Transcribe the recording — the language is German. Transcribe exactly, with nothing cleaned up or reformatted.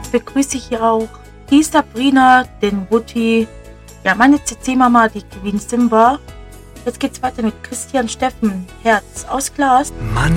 begrüße ich hier auch die Sabrina, den Ruti, ja, meine C C-Mama, die Kevin Simba. Jetzt geht's weiter mit Christian Steffen, Herz aus Glas. Mann,